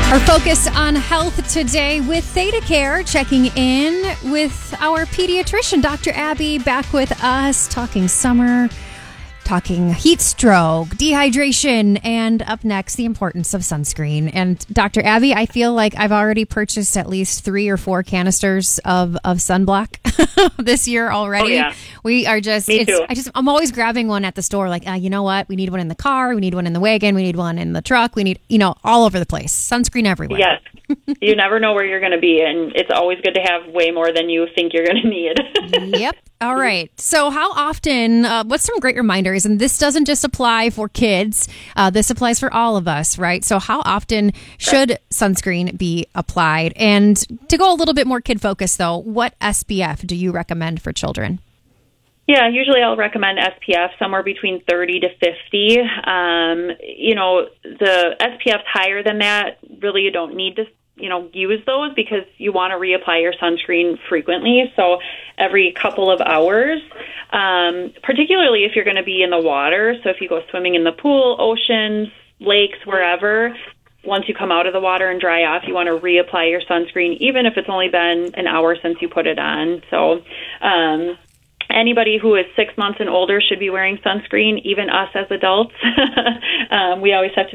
Our focus on health today with Theta Care, checking in with our pediatrician, Dr. Abby, back with us, talking summer, talking heat stroke, dehydration, and up next, the importance of sunscreen. And Dr. Abby, I feel like I've already purchased at least 3 or 4 canisters of sunblock this year already. Oh, yeah. We are just, Me too. I'm always grabbing one at the store, like, you know what? We need one in the car. We need one in the wagon. We need one in the truck. We need, all over the place. Sunscreen everywhere. Yes. You never know where you're going to be, and it's always good to have way more than you think you're going to need. Yep. All right. So how often, what's some great reminders? And this doesn't just apply for kids. This applies for all of us, right? So how often should sunscreen be applied? And to go a little bit more kid focused, though, what SPF do you recommend for children? Yeah, usually I'll recommend SPF somewhere between 30 to 50. The SPFs higher than that, really you don't need to, use those because you want to reapply your sunscreen frequently. So every couple of hours, particularly if you're going to be in the water. So if you go swimming in the pool, oceans, lakes, wherever, once you come out of the water and dry off, you want to reapply your sunscreen, even if it's only been an hour since you put it on. So, anybody who is 6 months and older should be wearing sunscreen, even us as adults. We always have to